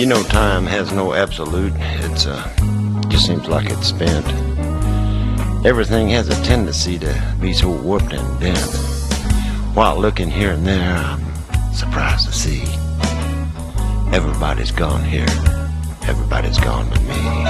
You know, time has no absolute. Just seems like it's spent. Everything has a tendency to be so warped and bent. While looking here and there, I'm surprised to see everybody's gone here. Everybody's gone with me.